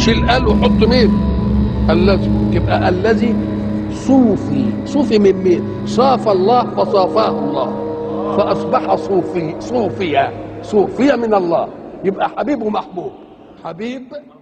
شيل ال وحط مين؟ الذي. تبقى الذي صوفي. صوفي من مين؟ صاف الله فصافاه الله فاصبح صوفيا. صوفيا من الله. يبقى حبيب ومحبوب. حبيب